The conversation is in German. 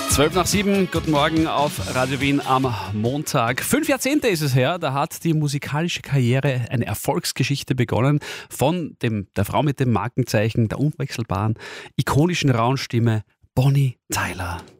12:07, guten Morgen auf Radio Wien am Montag. 5 Jahrzehnte ist es her, da hat die musikalische Karriere eine Erfolgsgeschichte begonnen von der Frau mit dem Markenzeichen, der unwechselbaren, ikonischen Frauenstimme Bonnie Tyler.